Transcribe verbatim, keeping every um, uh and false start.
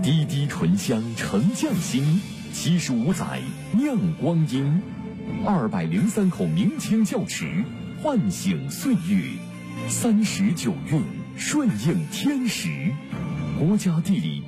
滴滴醇香沉匠心，七十五载酿光阴，二百零三口明清窖池，唤醒岁月，三十九韵顺应天时。国家地理